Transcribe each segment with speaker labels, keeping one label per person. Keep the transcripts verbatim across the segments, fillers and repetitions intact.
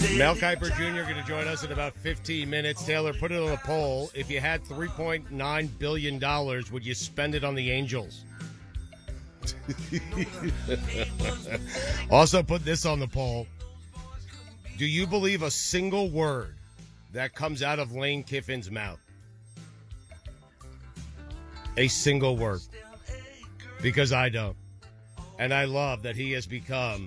Speaker 1: Mel Kiper Junior going to join us in about fifteen minutes. Taylor, put it on a poll. If you had three point nine billion dollars, would you spend it on the Angels? Also, put this on the poll. Do you believe a single word that comes out of Lane Kiffin's mouth? A single word. Because I don't. And I love that he has become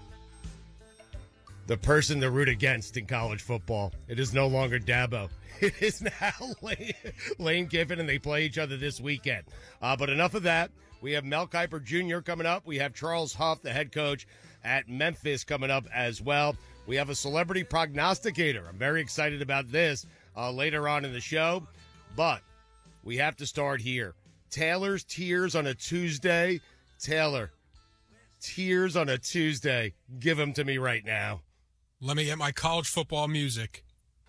Speaker 1: the person to root against in college football. It is no longer Dabo. It is now Lane, Lane Kiffin, and they play each other this weekend. Uh, but enough of that. We have Mel Kiper Junior coming up. We have Charles Huff, the head coach at Memphis, coming up as well. We have a celebrity prognosticator. I'm very excited about this uh, later on in the show. But we have to start here. Taylor's Tears on a Tuesday. Taylor, tears on a Tuesday. Give them to me right now.
Speaker 2: Let me get my college football music.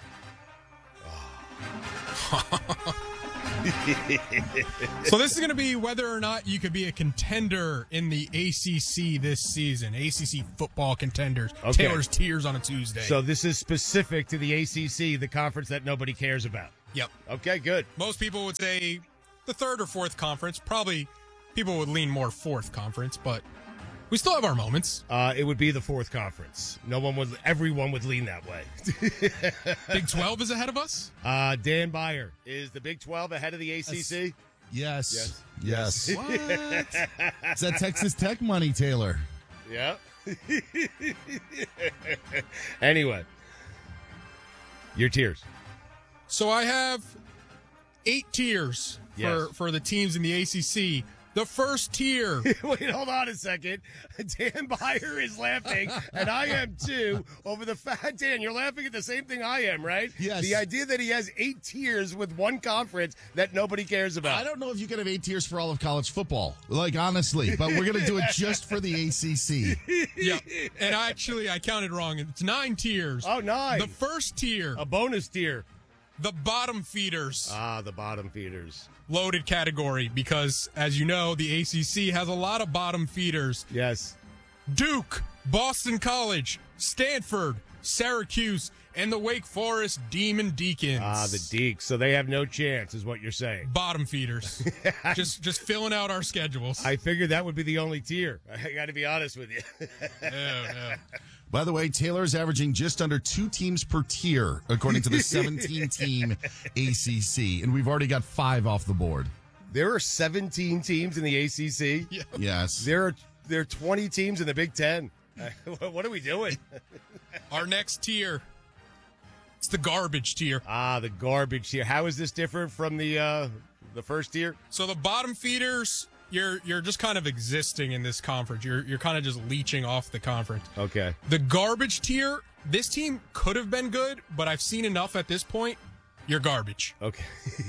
Speaker 2: So this is going to be whether or not you could be a contender in the A C C this season. A C C football contenders.
Speaker 1: Okay.
Speaker 2: Taylor's Tears on a Tuesday.
Speaker 1: So this is specific to the A C C, the conference that nobody cares about.
Speaker 2: Yep.
Speaker 1: Okay, good.
Speaker 2: Most people would say the third or fourth conference. Probably people would lean more fourth conference, but we still have our moments.
Speaker 1: Uh, it would be the fourth conference. No one would. Everyone would lean that way.
Speaker 2: Big twelve is ahead of us?
Speaker 1: Uh, Dan Beyer, is the Big twelve ahead of the A C C?
Speaker 3: Yes. Yes.
Speaker 1: Yes.
Speaker 3: What? It's that Texas Tech money, Taylor.
Speaker 1: Yeah. Anyway, your tears.
Speaker 2: So I have eight tiers
Speaker 1: Yes.
Speaker 2: for, for the teams in the A C C. The first tier.
Speaker 1: Wait, hold on a second. Dan Beyer is laughing, and I am too, over the fact, Dan, you're laughing at the same thing I am, right?
Speaker 3: Yes.
Speaker 1: The idea that he has eight tiers with one conference that nobody cares about.
Speaker 3: I don't know if you could have eight tiers for all of college football, like, honestly, but we're going to do it just for the A C C.
Speaker 2: Yeah. And actually, I counted wrong. It's nine tiers.
Speaker 1: Oh, nine.
Speaker 2: The first tier,
Speaker 1: A bonus tier.
Speaker 2: the bottom feeders.
Speaker 1: Ah, the bottom feeders.
Speaker 2: Loaded category because, as you know, the A C C has a lot of bottom feeders.
Speaker 1: Yes.
Speaker 2: Duke, Boston College, Stanford, Syracuse, and the Wake Forest Demon Deacons.
Speaker 1: Ah, the Deeks. So they have no chance, is what you're saying.
Speaker 2: Bottom feeders. just just filling out our schedules.
Speaker 1: I figured that would be the only tier. I got to be honest with you.
Speaker 2: no, no.
Speaker 3: By the way, Taylor's averaging just under two teams per tier, according to the seventeen-team A C C, and we've already got five off the board.
Speaker 1: There are seventeen teams in the A C C.
Speaker 2: Yeah.
Speaker 3: Yes.
Speaker 1: There are there are twenty teams in the Big Ten. What are we doing?
Speaker 2: Our next tier. It's the garbage tier.
Speaker 1: Ah, the garbage tier. How is this different from the uh, the first tier?
Speaker 2: So the bottom feeders, you're you're just kind of existing in this conference. You're you're kind of just leeching off the conference.
Speaker 1: Okay.
Speaker 2: The garbage tier, this team could have been good, but I've seen enough at this point. You're garbage.
Speaker 1: Okay.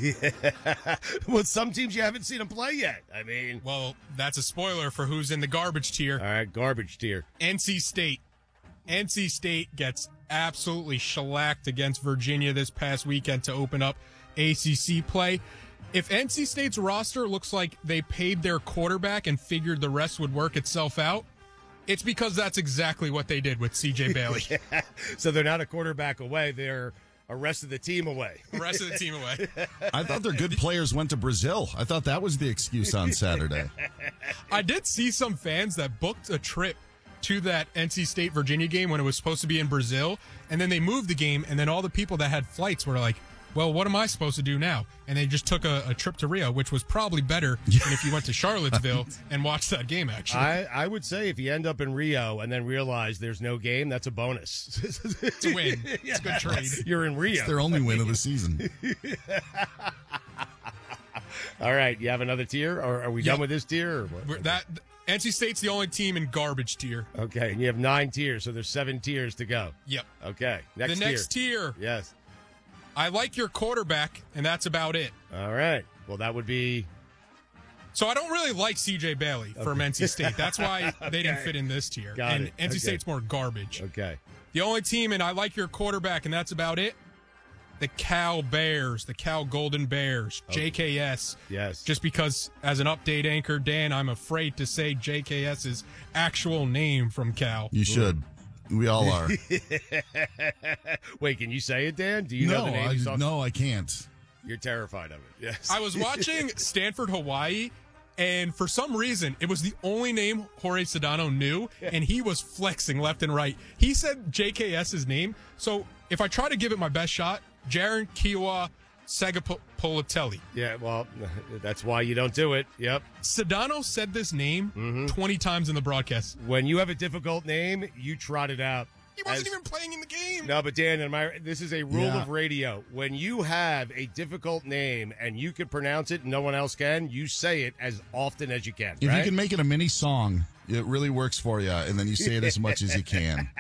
Speaker 1: Well, some teams you haven't seen them play yet. I mean,
Speaker 2: Well, that's a spoiler for who's in the garbage tier.
Speaker 1: all right, garbage tier.
Speaker 2: N C State. N C State gets absolutely shellacked against Virginia this past weekend to open up A C C play. If N C State's roster looks like they paid their quarterback and figured the rest would work itself out, it's because that's exactly what they did with C J Bailey.
Speaker 1: So they're not a quarterback away. They're a rest of the team away.
Speaker 2: The rest of the team away.
Speaker 3: I thought their good players went to Brazil. I thought that was the excuse on Saturday.
Speaker 2: I did see some fans that booked a trip to that N C State Virginia game when it was supposed to be in Brazil, and then they moved the game, and then all the people that had flights were like, well, what am I supposed to do now? And they just took a, a trip to Rio, which was probably better than if you went to Charlottesville and watched that game, actually.
Speaker 1: I, I would say if you end up in Rio and then realize there's no game, that's a bonus.
Speaker 2: It's a win. It's a good trade.
Speaker 1: You're in Rio.
Speaker 3: It's their only win of the season.
Speaker 1: All right, you have another tier, or are we
Speaker 2: Yep.
Speaker 1: done with this tier? Or what?
Speaker 2: We're- That N C State's the only team in garbage tier.
Speaker 1: Okay, and you have nine tiers, so there's seven tiers to go.
Speaker 2: Yep.
Speaker 1: Okay, next
Speaker 2: the next tier.
Speaker 1: tier. Yes.
Speaker 2: I like your quarterback, and that's about it.
Speaker 1: All right. Well, that would be.
Speaker 2: So I don't really like C J Bailey from N C State. That's why they didn't
Speaker 1: Okay.
Speaker 2: fit in this tier.
Speaker 1: Got
Speaker 2: and
Speaker 1: it.
Speaker 2: N C
Speaker 1: Okay.
Speaker 2: State's more garbage.
Speaker 1: Okay.
Speaker 2: The only team, and I like your quarterback, and that's about it. The Cal Bears, the Cal Golden Bears, J K S.
Speaker 1: Yes.
Speaker 2: Just because, as an update anchor, Dan, I'm afraid to say J K S's actual name from Cal.
Speaker 3: You should. We all are.
Speaker 1: Wait, can you say it, Dan? Do you know
Speaker 3: no,
Speaker 1: the name?
Speaker 3: I,
Speaker 1: You saw-
Speaker 3: no, I can't.
Speaker 1: You're terrified of it. Yes.
Speaker 2: I was watching Stanford, Hawaii, and for some reason, it was the only name Jorge Sedano knew, and he was flexing left and right. He said J K S's name, so if I try to give it my best shot, Jaron Kiwa Sagapolitelli.
Speaker 1: Yeah, well, that's why you don't do it. Yep.
Speaker 2: Sedano said this name
Speaker 1: Mm-hmm.
Speaker 2: twenty times in the broadcast.
Speaker 1: When you have a difficult name, you trot it out.
Speaker 2: He wasn't
Speaker 1: As-
Speaker 2: even playing in the game.
Speaker 1: No, but Dan, and my, this is a rule
Speaker 3: Yeah.
Speaker 1: of radio. When you have a difficult name and you can pronounce it and no one else can, you say it as often as you can.
Speaker 3: If
Speaker 1: right?
Speaker 3: you can make it a mini song, it really works for you, and then you say it as much as you can.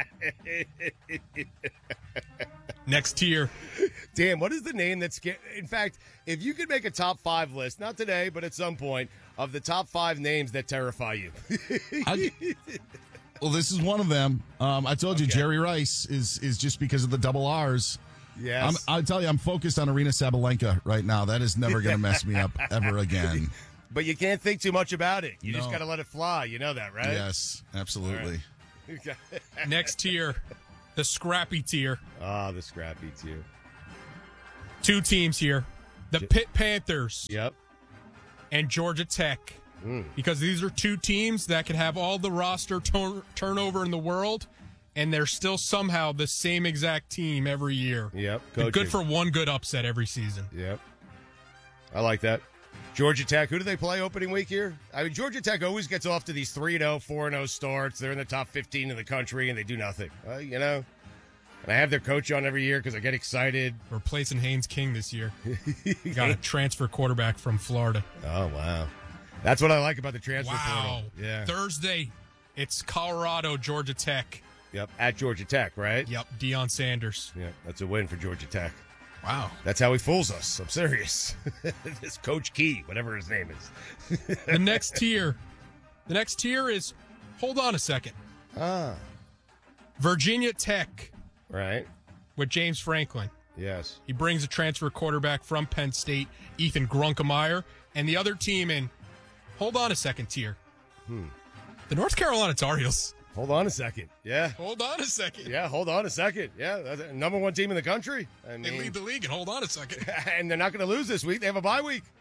Speaker 2: Next tier.
Speaker 1: Dan, what is the name that's... Sca- In fact, if you could make a top five list, not today, but at some point, of the top five names that terrify you.
Speaker 3: I, well, this is one of them. Um, I told you,
Speaker 1: Okay.
Speaker 3: Jerry Rice is is just because of the double R's.
Speaker 1: Yes.
Speaker 3: I'm, I tell you, I'm focused on Arena Sabalenka right now. That is never going to mess me up ever again.
Speaker 1: But you can't think too much about it. You just
Speaker 3: No.
Speaker 1: got to let it fly. You know that, right?
Speaker 3: Yes, absolutely.
Speaker 2: Next tier. The scrappy tier.
Speaker 1: Ah, the scrappy too.
Speaker 2: Two teams here. The Pitt Panthers
Speaker 1: Yep.
Speaker 2: and Georgia Tech.
Speaker 1: Mm.
Speaker 2: Because these are two teams that can have all the roster turn- turnover in the world, and they're still somehow the same exact team every year.
Speaker 1: Yep.
Speaker 2: They're
Speaker 1: Coaching.
Speaker 2: good for one good upset every season.
Speaker 1: Yep. I like that. Georgia Tech, who do they play opening week here? I mean, Georgia Tech always gets off to these three and oh, four and oh starts. They're in the top fifteen in the country, and they do nothing. Uh, you know? And I have their coach on every year because I get excited.
Speaker 2: Replacing Haynes King this year. Got a transfer quarterback from Florida.
Speaker 1: Oh, wow. That's what I like about the transfer
Speaker 2: Wow.
Speaker 1: portal. Yeah.
Speaker 2: Thursday, it's Colorado, Georgia Tech.
Speaker 1: Yep. At Georgia Tech, right?
Speaker 2: Yep, Deion Sanders.
Speaker 1: Yeah. That's a win for Georgia Tech.
Speaker 2: Wow.
Speaker 1: That's how he fools us. I'm serious. This Coach Key, whatever his name is.
Speaker 2: The next tier. The next tier is, hold on a second.
Speaker 1: Ah.
Speaker 2: Virginia Tech
Speaker 1: Right.
Speaker 2: with James Franklin.
Speaker 1: Yes.
Speaker 2: He brings a transfer quarterback from Penn State, Ethan Grunkemeyer, and the other team in, hold on a second tier.
Speaker 1: Hmm.
Speaker 2: The North Carolina Tar Heels.
Speaker 1: Hold on a second. Yeah.
Speaker 2: Hold on a second.
Speaker 1: Yeah, hold on a second. Yeah, that's a number one team in the country. I
Speaker 2: They
Speaker 1: mean,
Speaker 2: lead the league, and hold on a second.
Speaker 1: and they're not going to lose this week. They have a bye week.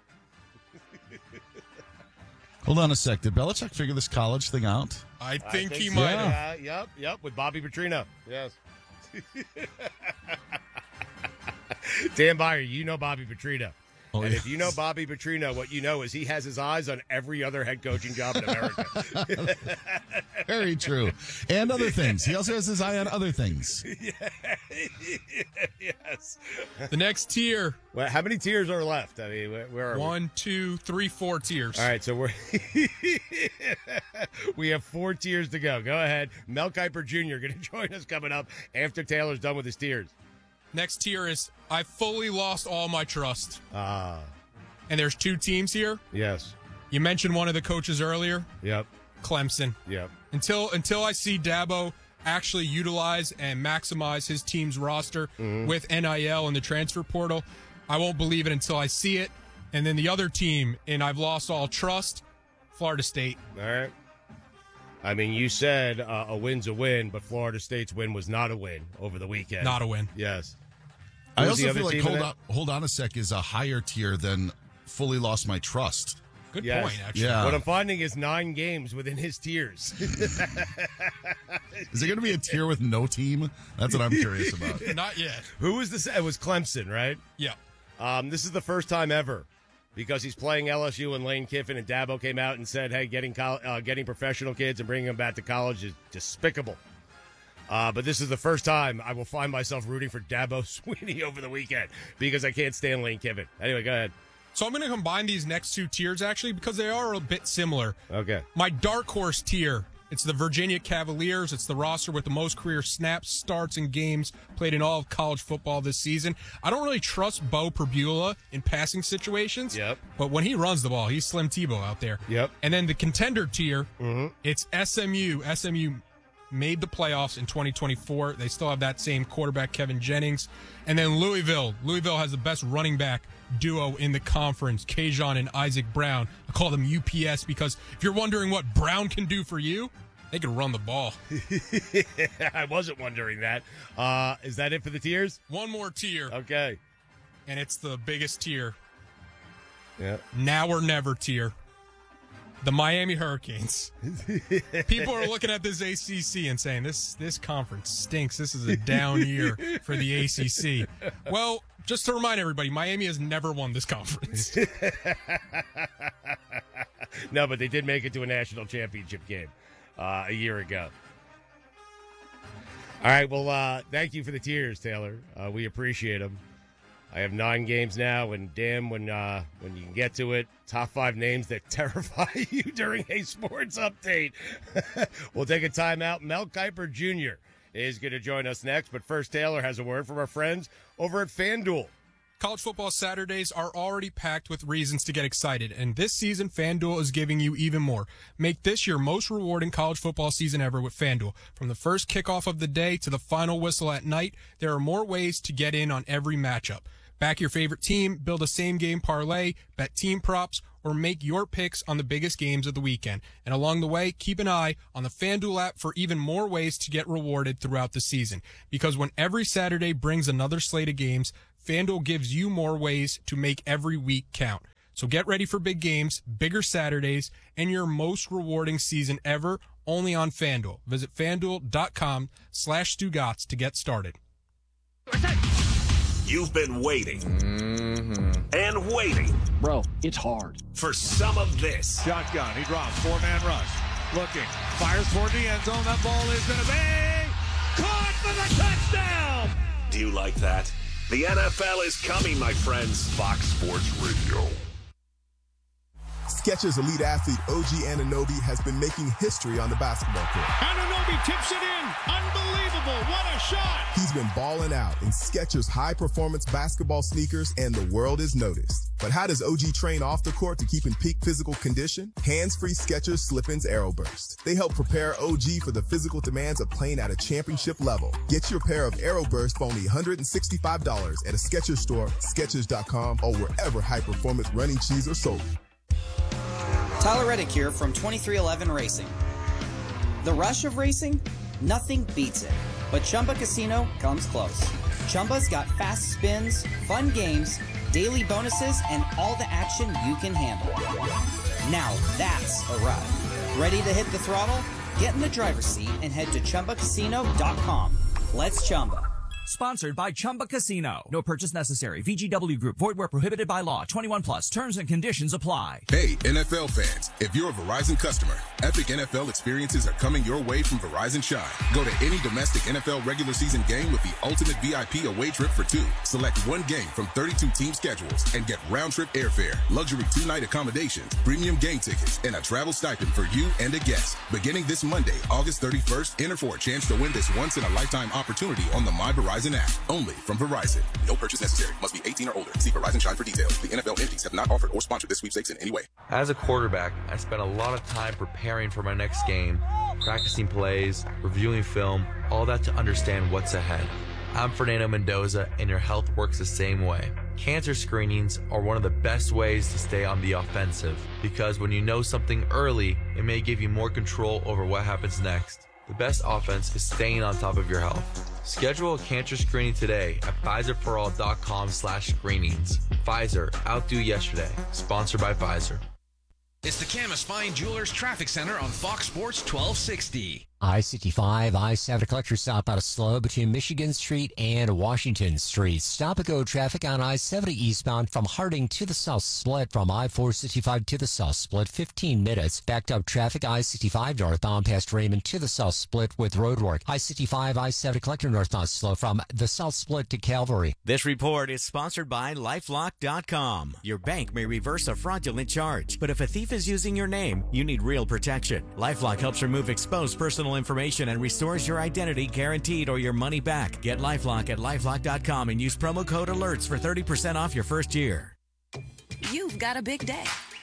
Speaker 3: Hold on a sec. Did Belichick figure this college thing out?
Speaker 2: I think,
Speaker 1: I
Speaker 2: he
Speaker 1: so.
Speaker 2: might
Speaker 3: Yeah.
Speaker 2: have.
Speaker 1: Uh, yep, yep, with Bobby Petrino. Yes. Dan Byer, you know Bobby Petrino.
Speaker 3: Oh,
Speaker 1: and
Speaker 3: yeah.
Speaker 1: if you know Bobby Petrino, what you know is he has his eyes on every other head coaching job in America.
Speaker 3: Very true. And other things. He also has his eye on other things.
Speaker 1: Yes.
Speaker 2: The next tier,
Speaker 1: Well, how many tiers are left? I mean, where, where are we?
Speaker 2: one, two, three, four tiers.
Speaker 1: All right, so we're we have four tiers to go. Go ahead. Mel Kiper Junior going to join us coming up after Taylor's done with his tiers.
Speaker 2: Next tier is, I fully lost all my trust.
Speaker 1: Ah,
Speaker 2: And there's two teams here.
Speaker 1: yes.
Speaker 2: You mentioned one of the coaches earlier,
Speaker 1: Yep.
Speaker 2: Clemson.
Speaker 1: Yep.
Speaker 2: Until until I see Dabo actually utilize and maximize his team's roster
Speaker 1: Mm-hmm.
Speaker 2: with N I L and the transfer portal, I won't believe it until I see it. And then the other team, and I've lost all trust, Florida State.
Speaker 1: All right. I mean, you said uh, a win's a win, but Florida State's win was not a win over the weekend.
Speaker 2: Not a win.
Speaker 1: Yes.
Speaker 3: I
Speaker 1: Who was the
Speaker 3: also
Speaker 1: other
Speaker 3: feel like
Speaker 1: team in
Speaker 3: hold
Speaker 1: that?
Speaker 3: on, hold on a sec is a higher tier than fully lost my trust.
Speaker 2: Good
Speaker 1: Yes.
Speaker 2: point, actually.
Speaker 3: Yeah.
Speaker 1: What I'm finding is nine games within his tiers.
Speaker 3: Is there going to be a tier with no team? That's what I'm curious about.
Speaker 2: Not yet.
Speaker 1: Who was this? It was Clemson, right?
Speaker 2: Yeah.
Speaker 1: Um, this is the first time ever because he's playing L S U and Lane Kiffin, and Dabo came out and said, hey, getting col- uh, getting professional kids and bringing them back to college is despicable. Uh, but this is the first time I will find myself rooting for Dabo Swinney over the weekend because I can't stand Lane Kiffin. Anyway, go ahead.
Speaker 2: So I'm going to combine these next two tiers, actually, because they are a bit similar.
Speaker 1: Okay.
Speaker 2: My dark horse tier, it's the Virginia Cavaliers. It's the roster with the most career snaps, starts, and games played in all of college football this season. I don't really trust Bo Perbula in passing situations.
Speaker 1: Yep.
Speaker 2: But when he runs the ball, he's Slim Tebow out there.
Speaker 1: Yep.
Speaker 2: And then the contender tier,
Speaker 1: Mhm.
Speaker 2: it's S M U. S M U made the playoffs in twenty twenty-four. They still have that same quarterback, Kevin Jennings. And then Louisville. Louisville has the best running back duo in the conference, Kajon and Isaac Brown. I call them U P S because if you're wondering what Brown can do for you, They could run the ball.
Speaker 1: I wasn't wondering that. Uh, is that it for the tiers?
Speaker 2: One more tier.
Speaker 1: Okay.
Speaker 2: And it's the biggest tier.
Speaker 1: Yeah.
Speaker 2: Now or never tier. The Miami Hurricanes. People are looking at this A C C and saying, this this conference stinks. This is a down year for the A C C. Well, just to remind everybody, Miami has never won this conference.
Speaker 1: No, but they did make it to a national championship game uh, a year ago. All right, well, uh, thank you for the tiers, Taylor. Uh, we appreciate them. I have nine games now, and damn, when uh, when you can get to it, top five names that terrify you during a sports update. We'll take a timeout. Mel Kiper Junior is going to join us next, but first, Taylor has a word from our friends over at FanDuel.
Speaker 2: College football Saturdays are already packed with reasons to get excited, and this season, FanDuel is giving you even more. Make this your most rewarding college football season ever with FanDuel. From the first kickoff of the day to the final whistle at night, there are more ways to get in on every matchup. Back your favorite team, build a same-game parlay, bet team props, or make your picks on the biggest games of the weekend. And along the way, keep an eye on the FanDuel app for even more ways to get rewarded throughout the season. Because when every Saturday brings another slate of games, FanDuel gives you more ways to make every week count. So get ready for big games, bigger Saturdays, and your most rewarding season ever only on FanDuel. Visit FanDuel.com slash Stugotz to get started.
Speaker 4: You've been waiting mm-hmm. and waiting.
Speaker 5: Bro, it's hard.
Speaker 4: For some of this.
Speaker 6: Shotgun, he drops, four-man rush. Looking, fires toward the end zone. That ball is going to be caught for the touchdown.
Speaker 4: Do you like that? The N F L is coming, my friends. Fox Sports Radio.
Speaker 7: Skechers elite athlete O G Anunoby has been making history on the basketball court.
Speaker 6: Anunoby tips it in. Unbelievable. What a shot.
Speaker 7: He's been balling out in Skechers high-performance basketball sneakers, and the world is noticed. But how does O G train off the court to keep in peak physical condition? Hands-free Skechers Slip-ins Aeroburst. They help prepare O G for the physical demands of playing at a championship level. Get your pair of Aeroburst for only one hundred sixty-five dollars at a Skechers store, Skechers dot com, or wherever high-performance running shoes are sold.
Speaker 8: Tyler Reddick here from twenty-three eleven Racing. The rush of racing? Nothing beats it. But Chumba Casino comes close. Chumba's got fast spins, fun games, daily bonuses, and all the action you can handle. Now that's a ride. Ready to hit the throttle? Get in the driver's seat and head to Chumba Casino dot com. Let's Chumba.
Speaker 9: Sponsored by Chumba Casino. No purchase necessary. V G W Group. Void where prohibited by law. twenty-one plus. Terms and conditions apply.
Speaker 10: Hey, N F L fans. If you're a Verizon customer, epic N F L experiences are coming your way from Verizon Shine. Go to any domestic N F L regular season game with the ultimate V I P away trip for two. Select one game from thirty-two team schedules and get round-trip airfare, luxury two-night accommodations, premium game tickets, and a travel stipend for you and a guest. Beginning this Monday, August thirty-first, enter for a chance to win this once-in-a-lifetime opportunity on the My Verizon app. Only from Verizon. No purchase necessary. Must be eighteen or older. See Verizon Shine for details. The N F L entities have not offered or sponsored this sweepstakes in any way.
Speaker 11: As a quarterback, I spent a lot of time preparing for my next game, practicing plays, reviewing film, all that to understand what's ahead. I'm Fernando Mendoza, and your health works the same way. Cancer screenings are one of the best ways to stay on the offensive, because when you know something early, it may give you more control over what happens next. The best offense is staying on top of your health. Schedule a cancer screening today at Pfizerforall.com slash screenings. Pfizer, outdo yesterday. Sponsored by Pfizer.
Speaker 12: It's the Camas Fine Jewelers Traffic Center on Fox Sports twelve sixty.
Speaker 13: I sixty-five, I seventy collector stop out of slow between Michigan Street and Washington Street. Stop and go traffic on I seventy eastbound from Harding to the South Split, from I four sixty-five to the South Split, fifteen minutes. Backed up traffic I sixty-five northbound past Raymond to the South Split with roadwork. I sixty-five, I seventy collector northbound slow from the South Split to Calvary.
Speaker 14: This report is sponsored by LifeLock dot com. Your bank may reverse a fraudulent charge, but if a thief is using your name, you need real protection. LifeLock helps remove exposed personal information and restores your identity guaranteed or your money back. Get LifeLock at LifeLock dot com and use promo code ALERTS for thirty percent off your first year.
Speaker 15: You've got a big day.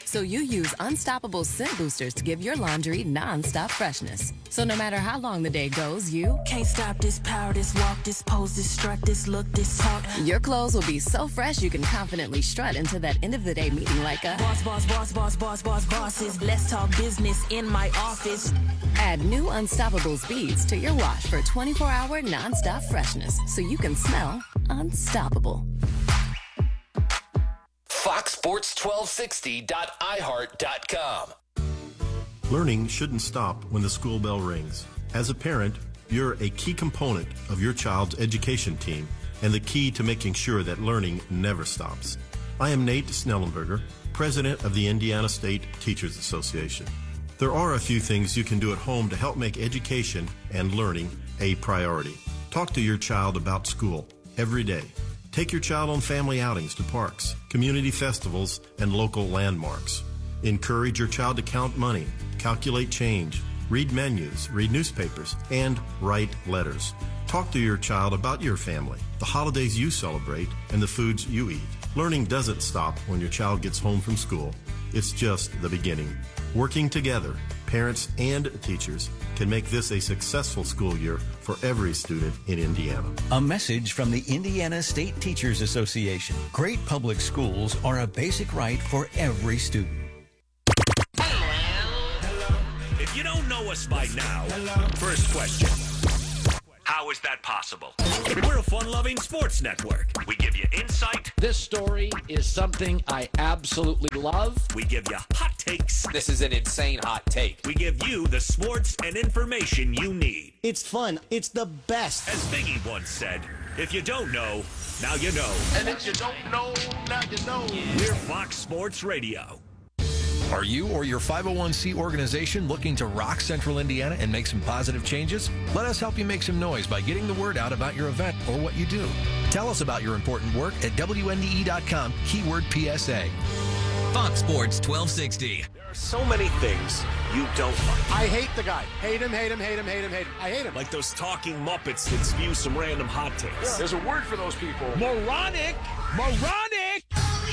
Speaker 5: So you use Unstoppable scent boosters to give your laundry non-stop freshness. So no matter how long the day goes, you
Speaker 15: can't stop this power, this walk, this pose, this strut, this look, this talk.
Speaker 5: Your clothes will be so fresh you can confidently strut into that end of the day meeting like a
Speaker 15: boss, boss, boss, boss, boss, boss, bosses. Let's talk business in my office.
Speaker 5: Add new Unstoppable beads to your wash for twenty-four hour non-stop freshness so you can smell unstoppable.
Speaker 16: Fox Sports twelve sixty dot i heart dot com.
Speaker 17: Learning shouldn't stop when the school bell rings. As a parent, you're a key component of your child's education team and the key to making sure that learning never stops. I am Nate Snellenberger, president of the Indiana State Teachers Association. There are a few things you can do at home to help make education and learning a priority. Talk to your child about school every day. Take your child on family outings to parks, community festivals, and local landmarks. Encourage your child to count money, calculate change, read menus, read newspapers, and write letters. Talk to your child about your family, the holidays you celebrate, and the foods you eat. Learning doesn't stop when your child gets home from school. It's just the beginning. Working together, parents and teachers can make this a successful school year for every student in Indiana.
Speaker 18: A message from the Indiana State Teachers Association. Great public schools are a basic right for every student.
Speaker 4: If you don't know us by now, first question. How is that possible? We're a fun-loving sports network. We give you insight.
Speaker 19: This story is something I absolutely love.
Speaker 4: We give you hot takes.
Speaker 16: This is an insane hot take.
Speaker 4: We give you the sports and information you need.
Speaker 20: It's fun. It's the best.
Speaker 4: As Biggie once said, if you don't know, now you know.
Speaker 16: And if you don't know, now you know.
Speaker 4: We're Fox Sports Radio.
Speaker 12: Are you or your five oh one c organization looking to rock Central Indiana and make some positive changes? Let us help you make some noise by getting the word out about your event or what you do. Tell us about your important work at W N D E dot com, keyword P S A.
Speaker 21: Fox Sports twelve sixty.
Speaker 4: There are so many things you don't like.
Speaker 22: I hate the guy. Hate him, hate him, hate him, hate him, hate him. I hate him.
Speaker 4: Like those talking Muppets that spew some random hot takes.
Speaker 22: Yeah. There's a word for those people.
Speaker 4: Moronic! Moronic!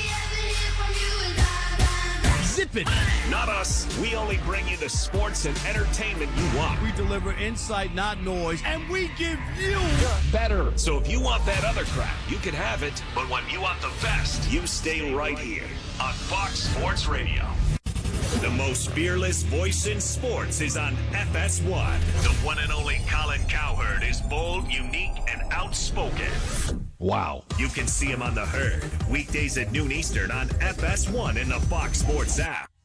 Speaker 4: Zip it! Not us. We only bring you the sports and entertainment you want.
Speaker 6: We deliver insight, not noise, and we give you
Speaker 4: better. So if you want that other crap, you can have it. But when you want the best, you stay right here on Fox Sports Radio. The most fearless voice in sports is on F S one. The one and only Colin Cowherd is bold, unique, and outspoken.
Speaker 12: Wow.
Speaker 4: You can see him on The Herd, weekdays at noon Eastern on F S one in the Fox Sports app.